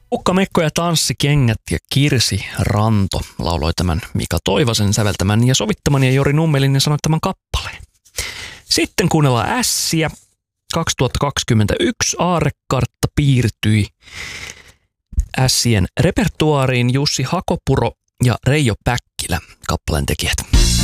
Ukka Mekko ja Tanssikengät ja Kirsi Ranto lauloi tämän Mika Toivasen säveltämän ja sovittaman ja Jori Nummelin sanoittaman kappaleen. Sitten kuunnellaan Ässiä. 2021 aarrekartta piirtyi Ässien repertuaariin Jussi Hakopuro ja Reijo Päkkilä, kappaleen tekijät.